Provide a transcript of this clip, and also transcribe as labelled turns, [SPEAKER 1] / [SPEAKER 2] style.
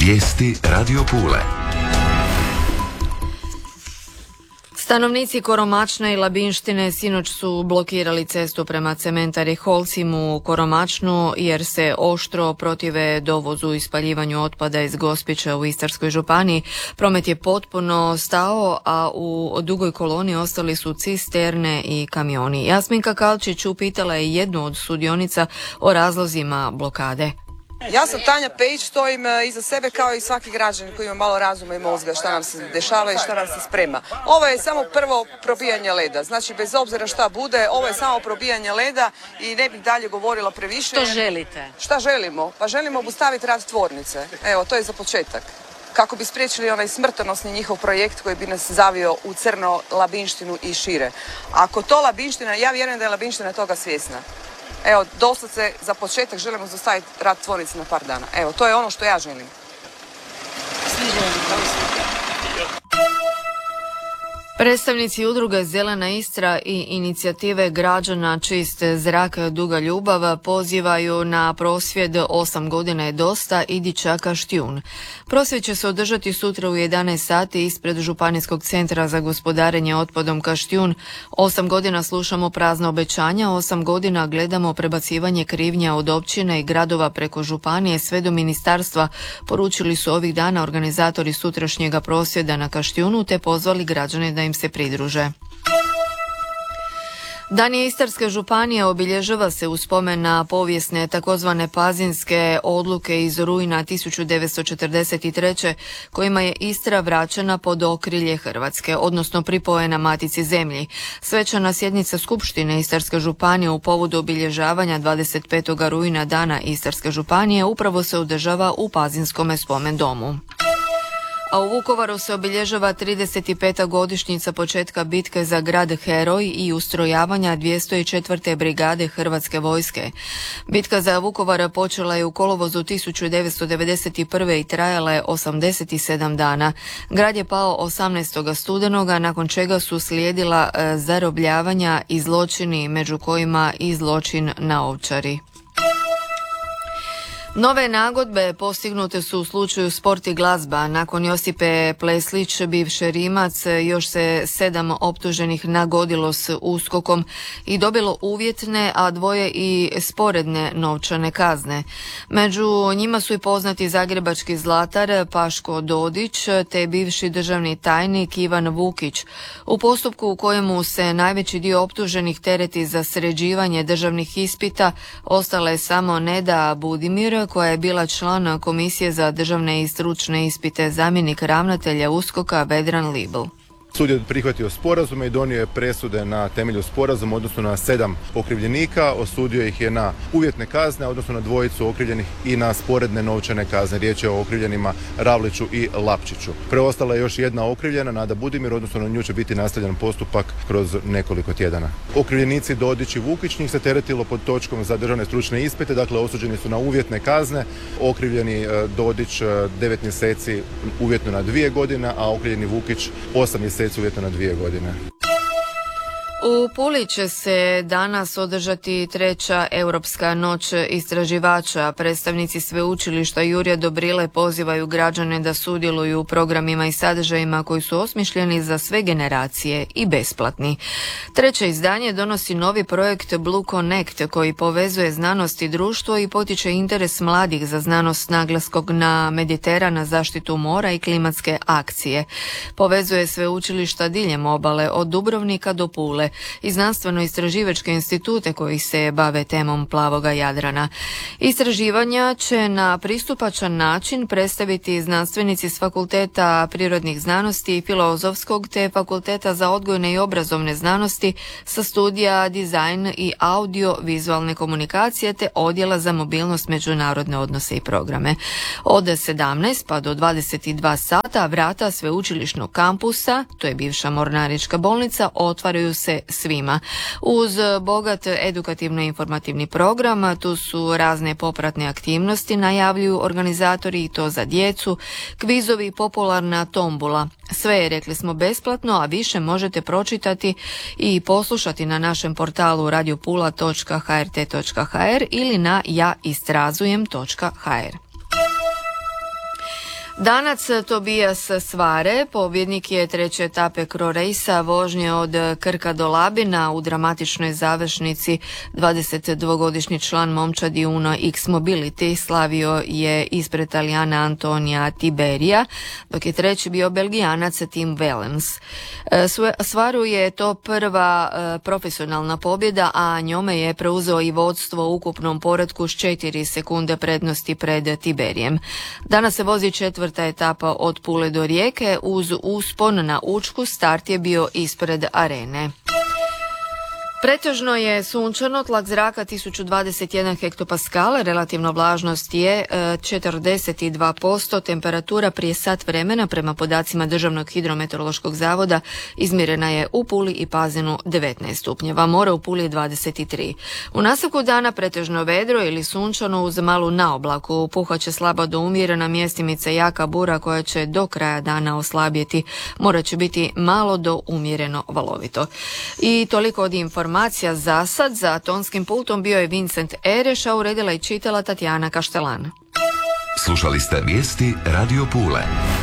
[SPEAKER 1] Vijesti Radio Pule.
[SPEAKER 2] Stanovnici Koromačna i Labinštine sinoć su blokirali cestu prema cementari Holcim u Koromačnu jer se oštro protive dovozu i spaljivanju otpada iz Gospića u Istarskoj županiji. Promet je potpuno stao, a u dugoj koloni ostali su cisterne i kamioni. Jasminka Kalčić upitala je jednu od sudionica o razlozima blokade.
[SPEAKER 3] Ja sam Tanja Pejić, stojim iza sebe kao i svaki građanin koji ima malo razuma i mozga šta nam se dešava i šta nam se sprema. Ovo je samo prvo probijanje leda, znači bez obzira šta bude, ovo je samo probijanje leda i ne bih dalje govorila previše.
[SPEAKER 2] Što želite?
[SPEAKER 3] Šta želimo? Pa želimo obustaviti rad tvornice, evo to je za početak. Kako bi spriječili onaj smrtonosni njihov projekt koji bi nas zavio u crno Labinštinu i šire. Ako to Labinština, ja vjerujem da je Labinština toga svjesna. Evo, doslovce za početak želimo zaustaviti rad tvornice na par dana. Evo, to je ono što ja želim.
[SPEAKER 2] Predstavnici udruge Zelena Istra i inicijative građana Čist zrak Duga ljubav pozivaju na prosvjed 8 godina je dosta, idi ča Kaštijun. Prosvjed će se održati sutra u 11 sati ispred Županijskog centra za gospodarenje otpadom Kaštijun. 8 godina slušamo prazna obećanja, 8 godina gledamo prebacivanje krivnja od općine i gradova preko županije sve do ministarstva, poručili su ovih dana organizatori sutrašnjega prosvjeda na Kaštijunu te pozvali građane da im se pridruže. Dan Istarske županije obilježava se u spomen na povijesne takozvane pazinske odluke iz rujna 1943. kojima je Istra vraćena pod okrilje Hrvatske, odnosno pripojena Matici zemlji. Svečana sjednica Skupštine Istarske županije u povodu obilježavanja 25. rujna Dana Istarske županije upravo se održava u Pazinskome spomen domu. A u Vukovaru se obilježava 35. godišnjica početka bitke za grad Heroj i ustrojavanja 204. brigade Hrvatske vojske. Bitka za Vukovar počela je u kolovozu 1991. i trajala je 87 dana. Grad je pao 18. studenoga, nakon čega su slijedila zarobljavanja i zločini, među kojima i zločin na Ovčari. Nove nagodbe postignute su u slučaju Sport i glazba. Nakon Josipe Pleslić, bivše Rimac, još se 7 optuženih nagodilo s USKOK-om i dobilo uvjetne, a 2 i sporedne novčane kazne. Među njima su i poznati zagrebački zlatar Paško Dodić te bivši državni tajnik Ivan Vukić. U postupku u kojemu se najveći dio optuženih tereti za sređivanje državnih ispita ostala je samo Neda Budimir, koja je bila član Komisije za državne i stručne ispite, zamjenik ravnatelja USKOK-a Vedran Libl.
[SPEAKER 4] Sud je prihvatio sporazume i donio je presude na temelju sporazuma, odnosno na 7 okrivljenika, osudio ih je na uvjetne kazne, odnosno na 2 okrivljenih i na sporedne novčane kazne. Riječ je o okrivljenima Ravliću i Lapčiću. Preostala je još jedna okrivljena, Nada Budimir, odnosno na nju će biti nastavljen postupak kroz nekoliko tjedana. Okrivljenici Dodić i Vukić, njih se teretilo pod točkom za državne stručne ispite, dakle osuđeni su na uvjetne kazne. Okrivljeni Dodić 9 mjeseci uvjetno na 2 godine, a okrivljeni Vukić 8 mjeseci uvjetno na 2 godine.
[SPEAKER 2] U Puli će se danas održati 3. Europska noć istraživača. Predstavnici sveučilišta Jurja Dobrile pozivaju građane da sudjeluju u programima i sadržajima koji su osmišljeni za sve generacije i besplatni. 3. izdanje donosi novi projekt Blue Connect koji povezuje znanost i društvo i potiče interes mladih za znanost s naglaskom na Mediterana, zaštitu mora i klimatske akcije. Povezuje sveučilišta diljem obale od Dubrovnika do Pule i znanstveno-istraživačke institute koji se bave temom plavoga Jadrana. Istraživanja će na pristupačan način predstaviti znanstvenici s Fakulteta prirodnih znanosti i Filozofskog te Fakulteta za odgojne i obrazovne znanosti sa studija dizajn i audio-vizualne komunikacije te odjela za mobilnost, međunarodne odnose i programe. Od 17 pa do 22 sata vrata sveučilišnog kampusa, to je bivša Mornarička bolnica, otvaraju se svima. Uz bogat edukativno-informativni program, tu su razne popratne aktivnosti, najavljuju organizatori, i to za djecu, kvizovi, popularna tombula. Sve je, rekli smo, besplatno, a više možete pročitati i poslušati na našem portalu radiopula.hrt.hr ili na jaistrazujem.hr. Danac Tobias Svare, pobjednik je treće etape Cro Racea, vožnje od Krka do Labina u dramatičnoj završnici. 22-godišnji član momčadi Uno X Mobility slavio je ispred Talijana Antonija Tiberija, dok je treći bio Belgijanac Tim Willems. Svaru je to prva profesionalna pobjeda, a njome je preuzeo i vodstvo u ukupnom poretku s 4 sekunde prednosti pred Tiberijem. Danas se vozi četvrta etapa od Pule do Rijeke. Uz uspon na Učku start je bio ispred arene. Pretežno je sunčano, tlak zraka 1021 hektopaskal, relativna vlažnost je 42%, temperatura prije sat vremena prema podacima Državnog hidrometeorološkog zavoda izmjerena je u Puli i Pazinu 19 stupnjeva, more u Puli 23. U nastavku dana pretežno vedro ili sunčano uz malu naoblaku, puhat će slaba do umjerena, mjestimice jaka bura koja će do kraja dana oslabjeti, more će biti malo do umjereno valovito. I toliko od informacija za sad. Za tonskim pultom bio je Vincent Ereš, a uredila i čitala Tatjana Kaštelan.
[SPEAKER 1] Slušali ste vijesti Radio Pule.